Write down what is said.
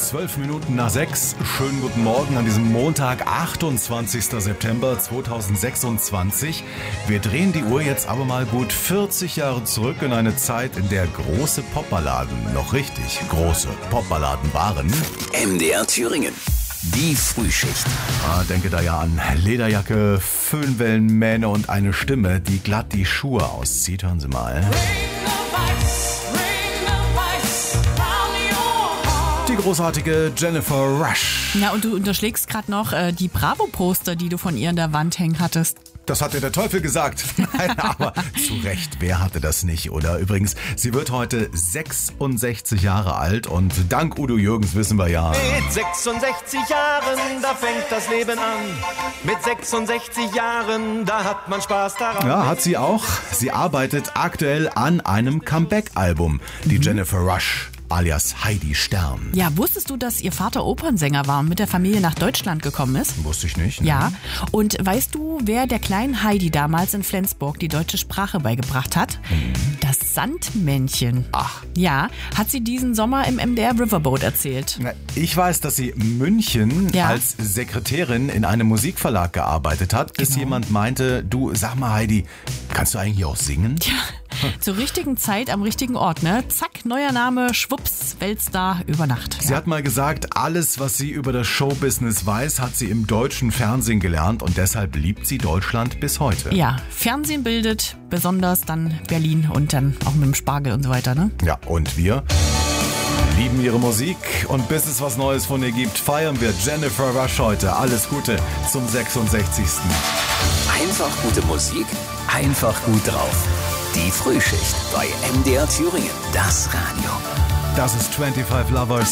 6:12. Schönen guten Morgen an diesem Montag, 28. September 2026. Wir drehen die Uhr jetzt aber mal gut 40 Jahre zurück in eine Zeit, in der große Popballaden, noch richtig große Popballaden waren. MDR Thüringen. Die Frühschicht. Denke da ja an Lederjacke, Föhnwellenmähne und eine Stimme, die glatt die Schuhe auszieht. Hören Sie mal. Die großartige Jennifer Rush. Ja, und du unterschlägst gerade noch die Bravo-Poster, die du von ihr an der Wand hängen hattest. Das hat dir der Teufel gesagt. Nein, aber zu Recht, wer hatte das nicht, oder? Übrigens, sie wird heute 66 Jahre alt und dank Udo Jürgens wissen wir ja... Mit 66 Jahren, da fängt das Leben an. Mit 66 Jahren, da hat man Spaß daran. Ja, hat sie auch. Sie arbeitet aktuell an einem Comeback-Album. Die Jennifer Rush, alias Heidi Stern. Ja, wusstest du, dass ihr Vater Opernsänger war und mit der Familie nach Deutschland gekommen ist? Wusste ich nicht. Ne? Ja, und weißt du, wer der kleinen Heidi damals in Flensburg die deutsche Sprache beigebracht hat? Das Sandmännchen. Ach. Ja, hat sie diesen Sommer im MDR Riverboat erzählt. Na, ich weiß, dass sie in München als Sekretärin in einem Musikverlag gearbeitet hat, bis jemand meinte, du, sag mal Heidi, kannst du eigentlich auch singen? Tja, zur richtigen Zeit am richtigen Ort, ne? Zack, neuer Name, schwupps, Weltstar über Nacht. Sie hat mal gesagt, alles, was sie über das Showbusiness weiß, hat sie im deutschen Fernsehen gelernt und deshalb liebt sie Deutschland bis heute. Ja, Fernsehen bildet, besonders dann Berlin und dann auch mit dem Spargel und so weiter, ne? Ja, und wir lieben ihre Musik und bis es was Neues von ihr gibt, feiern wir Jennifer Rush heute. Alles Gute zum 66. Einfach gute Musik, einfach gut drauf. Die Frühschicht bei MDR Thüringen, das Radio. Das ist 25 Lovers.